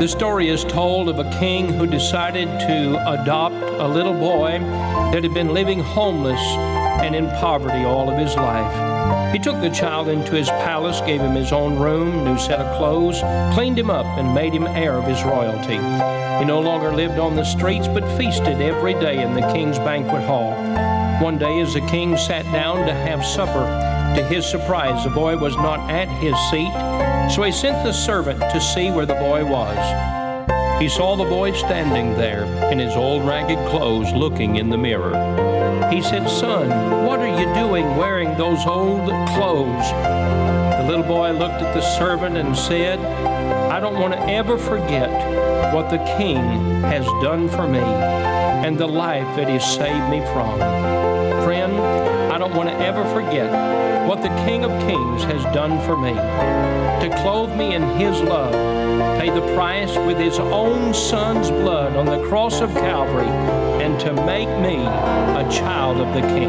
The story is told of a king who decided to adopt a little boy that had been living homeless and in poverty all of his life. He took the child into his palace, gave him his own room, new set of clothes, cleaned him up, and made him heir of his royalty. He no longer lived on the streets, but feasted every day in the king's banquet hall. One day, as the king sat down to have supper, to his surprise, the boy was not at his seat, so he sent the servant to see where the boy was. He saw the boy standing there in his old ragged clothes, looking in the mirror. He said, "Son, what are you doing wearing those old clothes?" The little boy looked at the servant and said, "I don't want to ever forget what the king has done for me and the life that he saved me from." Friend, I don't want to ever forget what the King of Kings has done for me. To clothe me in his love, pay the price with his own son's blood on the cross of Calvary, and to make me a child of the King.